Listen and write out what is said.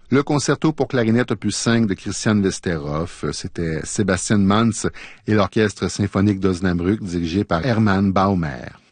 Le concerto pour clarinette opus 5 de Christian Westerhoff, c'était Sébastien Mantz et l'Orchestre symphonique d'Osnabrück dirigé par Hermann Baumer.